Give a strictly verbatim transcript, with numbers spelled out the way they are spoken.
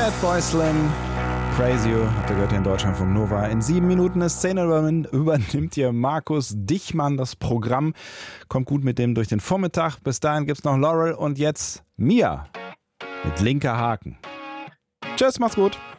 Fatboy Slim, Praise You, habt ihr gehört hier in Deutschland vom Nova. In sieben Minuten eine Szene übernimmt hier Markus Dichmann das Programm. Kommt gut mit dem durch den Vormittag. Bis dahin gibt's noch Laurel und jetzt Mia mit linker Haken. Tschüss, macht's gut.